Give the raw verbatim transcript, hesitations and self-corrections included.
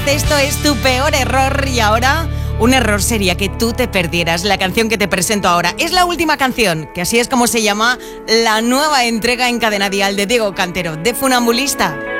Esto es tu peor error y ahora un error sería que tú te perdieras la canción que te presento ahora. Es la última canción, que así es como se llama la nueva entrega en Cadena Dial de Diego Cantero, de Funambulista.